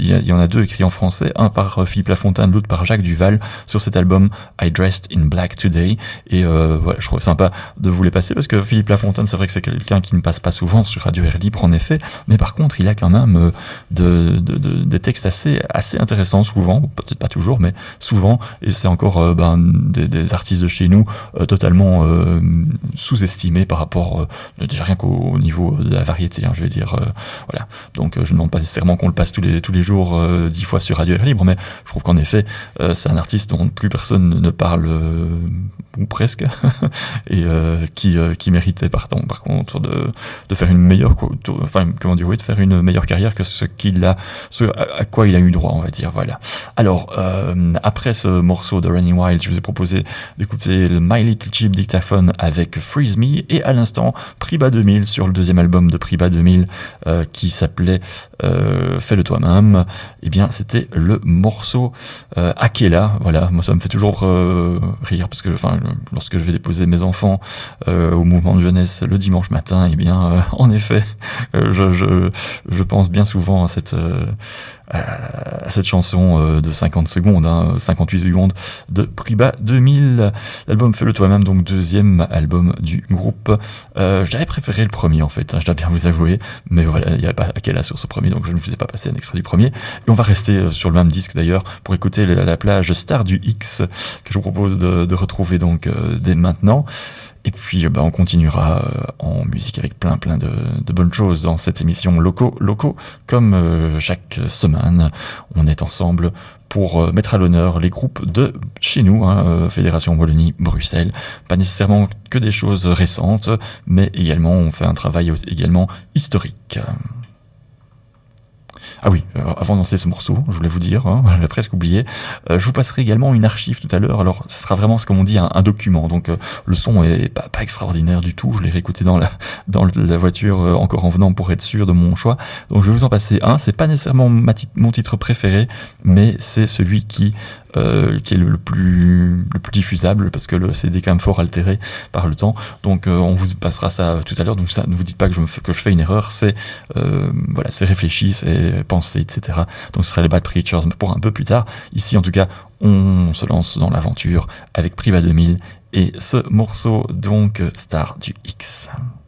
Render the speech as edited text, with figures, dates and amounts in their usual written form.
il y en a deux écrits en français, un par Philippe Lafontaine, l'autre par Jacques Duval, sur cet album I Dressed in Black Today. Et voilà, je trouve sympa de vous les passer parce que Philippe Lafontaine, c'est vrai que c'est quelqu'un qui ne passe pas souvent sur Radio Air Libre, en effet, mais par contre, il a quand même des textes assez intéressants, souvent, peut-être pas toujours, mais souvent, et c'est encore des artistes de chez nous totalement sous-estimés par rapport, déjà rien qu'au niveau de la variété, je vais dire, voilà. Donc je ne demande pas nécessairement qu'on le passe tous les jours 10 fois sur Radio Air Libre, mais je trouve qu'en effet, c'est un artiste dont plus personne ne parle, ou presque, et qui méritait par contre de faire une meilleure, de faire une meilleure carrière que ce à quoi il a eu droit, on va dire, voilà. Alors, après ce morceau de Running Wild, je vous ai proposé d'écouter le My Little Cheap Dictaphone avec Freeze Me, et à l'instant, Priba 2000 sur le deuxième album de Priba 2000, qui s'appelait Fais-le toi-même. Eh bien, c'était le morceau Akela. Voilà, moi ça me fait toujours rire parce que, lorsque je vais déposer mes enfants au mouvement de jeunesse le dimanche matin, eh bien, en effet, je pense bien souvent à cette chanson de 50 secondes, 58 secondes de Priba 2000. L'album Fais-le toi-même, donc deuxième album du groupe. J'avais préféré le premier en fait, je dois bien vous avouer, mais voilà, il n'y avait pas Akela sur ce premier, donc je ne vous ai pas passé un extrait du premier. Et on va rester sur le même disque d'ailleurs pour écouter la plage Star du X que je vous propose de retrouver donc dès maintenant. Et puis on continuera en musique avec plein de bonnes choses dans cette émission Locaux, comme chaque semaine. On est ensemble pour mettre à l'honneur les groupes de chez nous, Fédération Wallonie-Bruxelles. Pas nécessairement que des choses récentes, mais également on fait un travail également historique. Ah oui, avant de lancer ce morceau, je voulais vous dire, j'avais presque oublié, je vous passerai également une archive tout à l'heure. Alors, ce sera vraiment, comme on dit, un document. Donc, le son est pas extraordinaire du tout. Je l'ai réécouté dans la voiture encore en venant pour être sûr de mon choix. Donc, je vais vous en passer un. C'est pas nécessairement mon titre préféré, mais c'est celui qui est le plus diffusable parce que le CD est quand même fort altéré par le temps. Donc, on vous passera ça tout à l'heure. Donc, ça, ne vous dites pas que je fais une erreur. C'est c'est réfléchi, c'est pensé, etc. Donc ce serait les Bad Preachers pour un peu plus tard. Ici, en tout cas, on se lance dans l'aventure avec Priva 2000 et ce morceau, donc, Star du X.